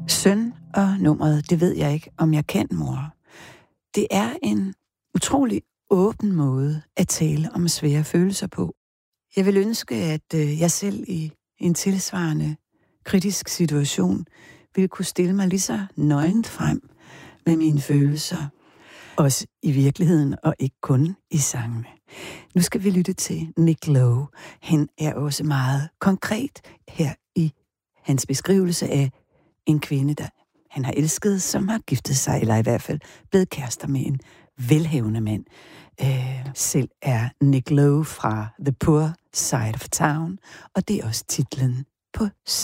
Søn og nummeret, det ved jeg ikke, om jeg kan, mor. Det er en utrolig åben måde at tale om svære følelser på. Jeg vil ønske, at jeg selv i en tilsvarende kritisk situation ville kunne stille mig lige så nøgent frem med mine følelser. Også i virkeligheden, og ikke kun i sangene. Nu skal vi lytte til Nick Lowe. Han er også meget konkret her i hans beskrivelse af en kvinde, der han har elsket, som har giftet sig, eller i hvert fald blevet kærester med en velhavende mand. Selv er Nick Lowe fra The Poor Side of Town, og det er også titlen på